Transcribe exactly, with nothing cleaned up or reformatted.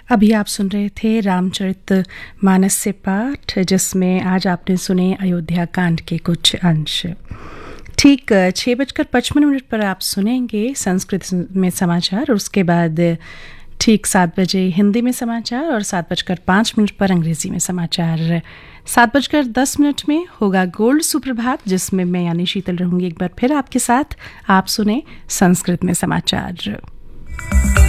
अभी आप सुन रहे थे रामचरित मानस से पाठ, जिसमें आज आपने सुने अयोध्या कांड के कुछ अंश। ठीक छः बजकर पचपन मिनट पर आप सुनेंगे संस्कृत में समाचार, और उसके बाद ठीक सात बजे हिंदी में समाचार और सात बजकर पाँच मिनट पर अंग्रेजी में समाचार। सात बजकर दस मिनट में होगा गोल्ड सुप्रभात, जिसमें मैं यानी शीतल रहूंगी एक बार फिर आपके साथ। आप सुने संस्कृत में समाचार।